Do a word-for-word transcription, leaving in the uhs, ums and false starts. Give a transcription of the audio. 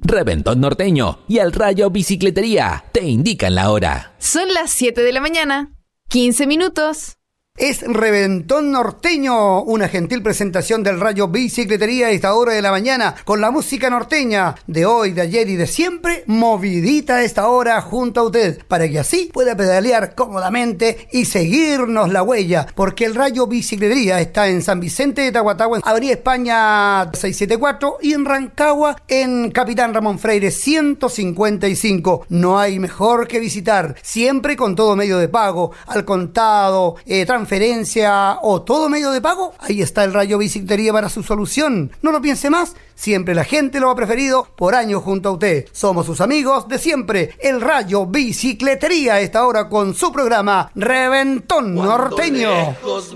Reventón Norteño y El Rayo Bicicletería te indican la hora. Son las siete de la mañana, quince minutos. Es Reventón Norteño, una gentil presentación del Rayo Bicicletería a esta hora de la mañana, con la música norteña de hoy, de ayer y de siempre, movidita a esta hora junto a usted, para que así pueda pedalear cómodamente y seguirnos la huella, porque el Rayo Bicicletería está en San Vicente de Tahuatahua, en Avenida España seiscientos setenta y cuatro, y en Rancagua, en Capitán Ramón Freire ciento cincuenta y cinco. No hay mejor que visitar, siempre con todo medio de pago, al contado, eh, transferencia o todo medio de pago. Ahí está el Rayo Bicicletería para su solución. No lo piense más, siempre la gente lo ha preferido por años junto a usted. Somos sus amigos de siempre, el Rayo Bicicletería a esta hora con su programa Reventón Norteño.